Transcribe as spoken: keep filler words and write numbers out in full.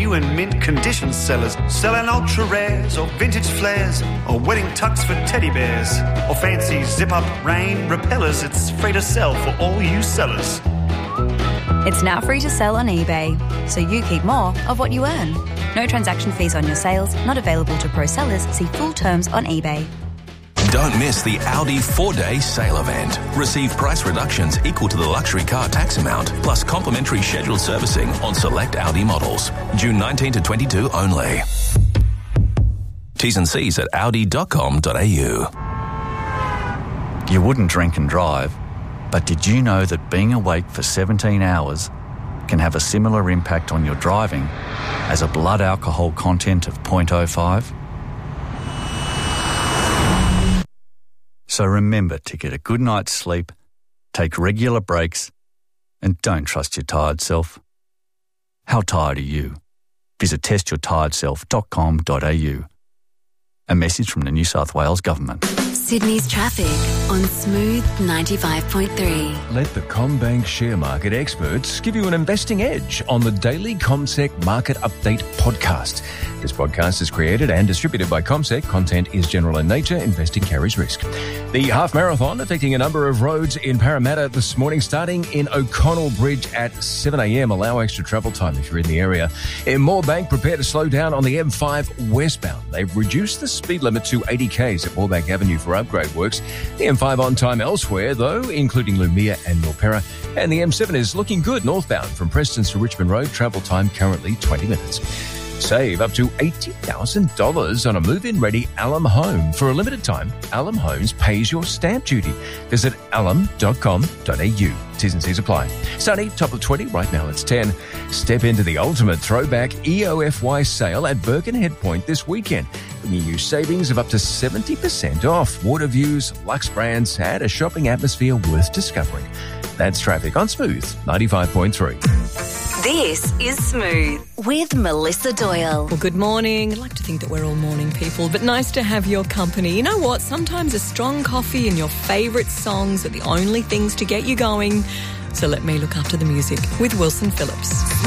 new and mint condition sellers, selling ultra rares or vintage flares, or wedding tucks for teddy bears, or fancy zip-up rain repellers. It's free to sell for all you sellers. It's now free to sell on eBay, so you keep more of what you earn. No transaction fees on your sales, not available to pro sellers. See full terms on eBay. Don't miss the Audi four-day sale event. Receive price reductions equal to the luxury car tax amount, plus complimentary scheduled servicing on select Audi models. June nineteenth to twenty-two only. T's and C's at audi dot com dot a u. You wouldn't drink and drive, but did you know that being awake for seventeen hours can have a similar impact on your driving as a blood alcohol content of zero point zero five? So remember to get a good night's sleep, take regular breaks, and don't trust your tired self. How tired are you? Visit test your tired self dot com dot a u. A message from the New South Wales Government. Sydney's traffic on Smooth ninety-five point three. Let the CommBank share market experts give you an investing edge on the daily CommSec Market Update podcast. This podcast is created and distributed by CommSec. Content is general in nature. Investing carries risk. The half marathon affecting a number of roads in Parramatta this morning, starting in O'Connell Bridge at seven a m. Allow extra travel time if you're in the area. In Moorebank, prepare to slow down on the M five westbound. They've reduced the speed limit to eighty k's at Moorebank Avenue for upgrade works. The M five on time elsewhere, though, including Lumia and Milperra. And the M seven is looking good northbound from Preston to Richmond Road. Travel time currently twenty minutes. Save up to eighty thousand dollars on a move-in-ready Alum home. For a limited time, Alum Homes pays your stamp duty. Visit alum dot com dot a u. T's and C's apply. Sunny, top of twenty, right now it's ten. Step into the ultimate throwback E O F Y sale at Birkenhead Point this weekend, bringing you savings of up to seventy percent off. Water views, luxe brands, and a shopping atmosphere worth discovering. That's traffic on Smooth ninety-five point three. This is Smooth with Melissa Doyle. Well, good morning. I'd like to think that we're all morning people, but nice to have your company. You know what? Sometimes a strong coffee and your favourite songs are the only things to get you going. So let me look after the music with Wilson Phillips.